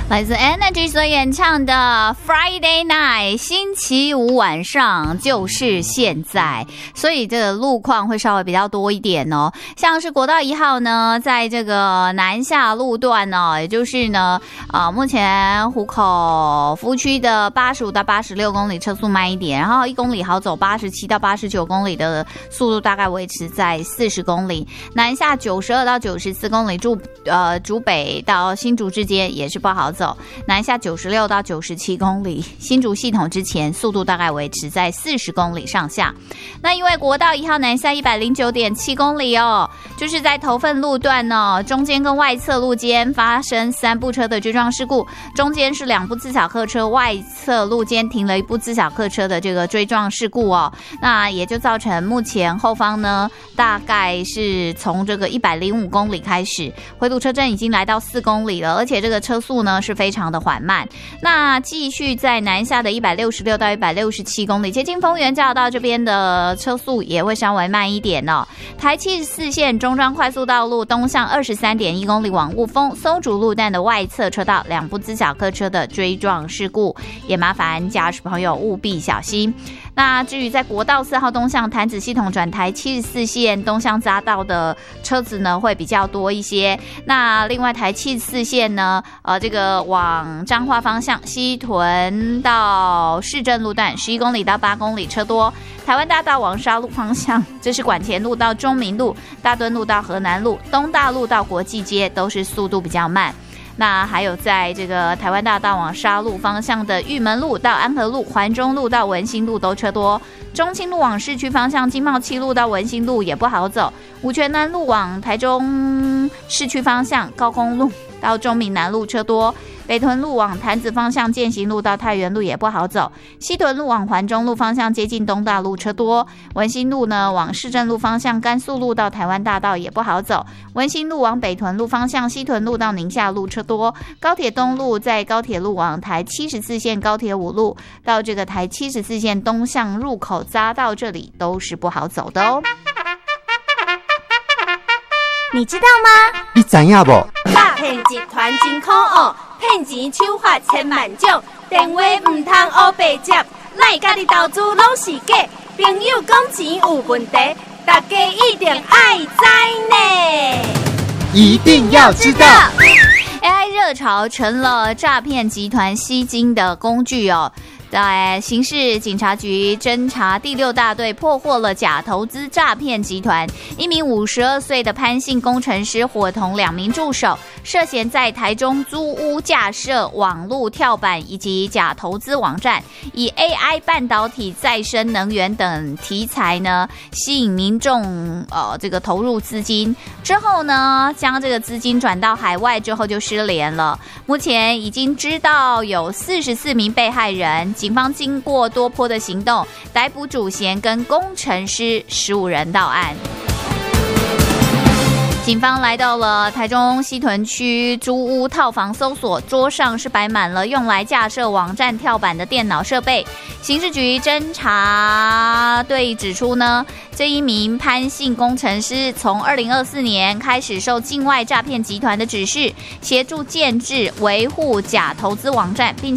来自 Energy 所演唱的 Friday Night， 星期五晚上就是现在，所以这个路况会稍微比较多一点哦。像是国道1号呢，在这个南下路段呢，也就是呢，目前湖口服务区的85到86公里车速慢一点，然后1公里好走87到89公里的速度大概维持在40公里，南下92到94公里竹北到新竹之间也是不好走，南下96到97公里，新竹系统之前速度大概维持在40公里上下。那因为国道1号南下109.7公里哦，就是在头份路段哦，中间跟外侧路间发生3部车的追撞事故，中间是2部自小客车，外侧路间停了1部自小客车的这个追撞事故哦，那也就造成目前后方呢，大概是从这个105公里开始，回堵车阵已经来到4公里了，而且这个车速呢是非常的缓慢。那继续在南下的166到167公里，接近丰原交流道这边的车速也会稍微慢一点哦。台74线中彰快速道路东向23.1公里往雾峰松竹路段的外侧车道2部自小客车的追撞事故，也麻烦驾驶朋友务必小心。那至于在国道4号东向潭子系统转台74线东向匝道的车子呢会比较多一些。那另外台74线呢，这个往彰化方向西屯到市政路段11公里到8公里车多。台湾大道往沙鹿方向，这是管田路到中明路、大墩路到河南路、东大路到国际街都是速度比较慢。那还有在这个台湾大道往沙鹿方向的玉门路到安和路、环中路到文心路都车多，中清路往市区方向经贸七路到文心路也不好走，五权南路往台中市区方向高公路到中闽南路车多，北屯路往潭子方向健行路到太原路也不好走，西屯路往环中路方向接近东大路车多，文心路呢往市政路方向甘肃路到台湾大道也不好走，文心路往北屯路方向西屯路到宁夏路车多，高铁东路在高铁路往台74线高铁5路到这个台74线东向入口匝道这里都是不好走的哦。 你知道吗？ 你知影不？ 诈骗集团真可恶，骗钱手法千万种，电话唔通黑白接，赖家己投资拢是假，朋友讲钱有问题，大家一定爱知呢， 一定要知道。 AI 热潮成了诈骗集团吸金的工具哦。在刑事警察局侦查第6大队破获了假投资诈骗集团，一名52岁的潘姓工程师伙同2名助手，涉嫌在台中租屋架设网络跳板以及假投资网站，以 AI 半导体、再生能源等题材呢，吸引民众这个投入资金之后呢，将这个资金转到海外之后就失联了。目前已经知道有44名被害人。警方经过多波的行动，逮捕主嫌跟工程师15人到案。警方来到了台中西屯区租屋套房搜索，桌上是摆满了用来架设网站跳板的电脑设备。刑事局侦查队指出呢，这一名潘姓工程师从2024年开始受境外诈骗集团的指示，协助建制维护假投资网站，并